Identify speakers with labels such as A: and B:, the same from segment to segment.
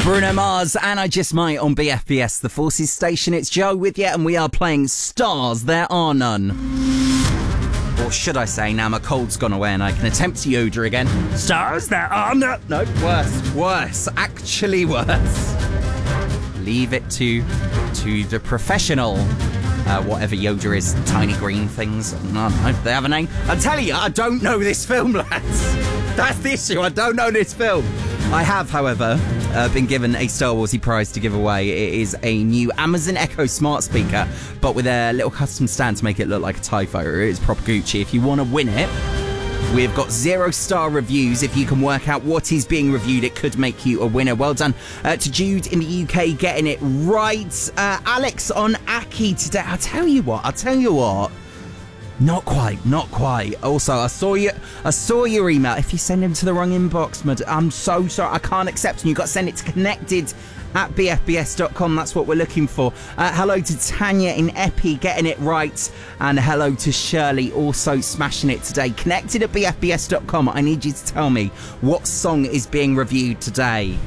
A: Bruno Mars and I Just Might on BFBS, the Forces station. It's Joe with you, and we are playing Stars There Are None. Or should I say, now my cold's gone away and I can attempt to Yoda again. Stars There Are None. No, worse, actually worse. Leave it to the professional. Whatever Yoda is, tiny green things. No, they have a name. I tell you, I don't know this film, lads. That's the issue. I don't know this film. I have, however, been given a Star Warsy prize to give away. It is a new Amazon Echo smart speaker, but with a little custom stand to make it look like a TIE fighter. It's proper Gucci. If you want to win it, we've got 0-star reviews. If you can work out what is being reviewed, it could make you a winner. Well done to Jude in the UK getting it right. Alex on Aki today. I'll tell you what. Not quite. Also, I saw your email. If you send him to the wrong inbox, I'm so sorry. I can't accept him. You've got to send it to connected@bfbs.com. That's what we're looking for. Hello to Tanya in Epi getting it right. And hello to Shirley also smashing it today. Connected@bfbs.com. I need you to tell me what song is being reviewed today.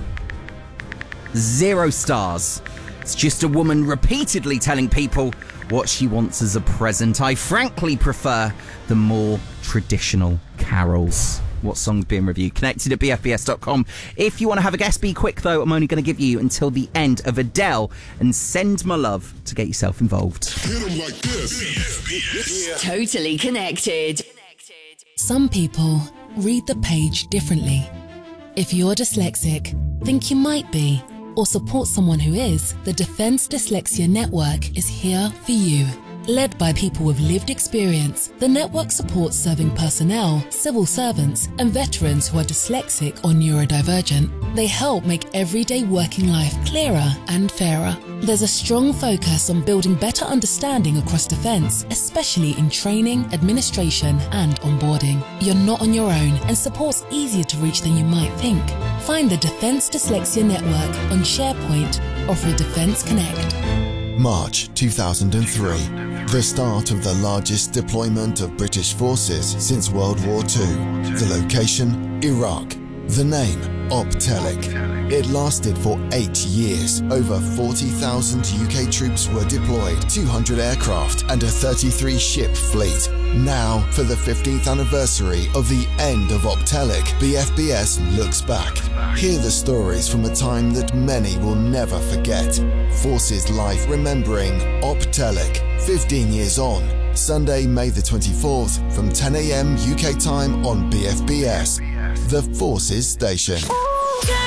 A: 0 stars. It's just a woman repeatedly telling people what she wants as a present. I frankly prefer the more traditional carols. What song's being reviewed? Connected@bfbs.com. If you want to have a guess, be quick though. I'm only going to give you until the end of Adele and Send My Love to get yourself involved.
B: Hit 'em like this.
C: Totally connected.
D: Some people read the page differently. If you're dyslexic, think you might be, or support someone who is, the Defense Dyslexia Network is here for you. Led by people with lived experience, the network supports serving personnel, civil servants, and veterans who are dyslexic or neurodivergent. They help make everyday working life clearer and fairer. There's a strong focus on building better understanding across defense, especially in training, administration, and onboarding. You're not on your own, and support's easier to reach than you might think. Find the Defense Dyslexia Network on SharePoint or through Defense Connect.
E: March 2003, the start of the largest deployment of British forces since World War II. The location, Iraq. The name, Optelic. It lasted for 8 years. Over 40,000 UK troops were deployed, 200 aircraft and a 33-ship fleet. Now, for the 15th anniversary of the end of Optelic, BFBS looks back. Hear the stories from a time that many will never forget. Forces Life remembering Optelic, 15 years on. Sunday, May the 24th, from 10 a.m. UK time on BFBS, the Forces station.